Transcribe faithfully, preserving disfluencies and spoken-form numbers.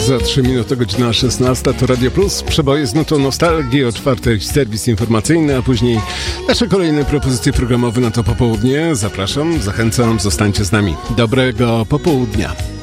Za trzy minuty godzina szesnasta to Radio Plus. Przeboje z nutą nostalgii, otwarty serwis informacyjny, a później nasze kolejne propozycje programowe na to popołudnie. Zapraszam, zachęcam, zostańcie z nami. Dobrego popołudnia.